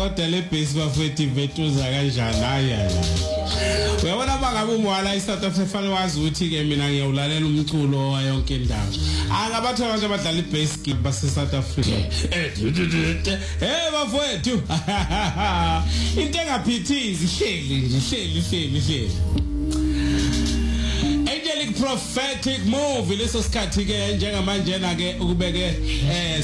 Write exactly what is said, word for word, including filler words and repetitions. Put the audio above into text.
kodwa le bass bafethi vetuza kanjani hayi hayi uyabona bangabe umwala eSouth Africa fanele wazi ukuthi ke mina ngiyawulalela umculo wa yonke indawo angabathu abantu abadlala ibass gig base South Africa eh bafethu into engaphithizi ihleli nje ihleli ihleli ihleli Angelic Prophetic Movie leso sikhathi ke njengamanje na ke ukubeke eh